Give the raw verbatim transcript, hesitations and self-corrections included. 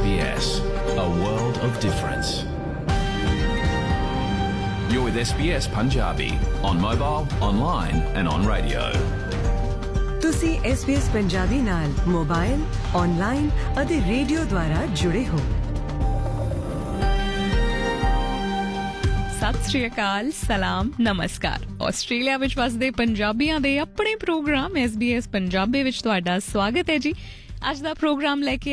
B S, a world of difference. You're with S B S Punjabi on mobile, online and on radio. ਤੁਸੀਂ S B S Punjabi ਨਾਲ mobile, online ਅਤੇ radio ਦੁਆਰਾ ਜੁੜੇ ਹੋ। ਸਤਿ ਸ਼੍ਰੀ ਅਕਾਲ, ਸਲਾਮ, ਨਮਸਕਾਰ। ਆਸਟ੍ਰੇਲੀਆ ਵਿੱਚ ਵਸਦੇ ਪੰਜਾਬੀਆਂ ਦੇ ਆਪਣੇ programme S B S Punjabi ਵਿੱਚ ਤੁਹਾਡਾ ਸਵਾਗਤ ਹੈ ਜੀ। ਅੱਜ ਦਾ ਪ੍ਰੋਗਰਾਮ ਲੈ ਕੇ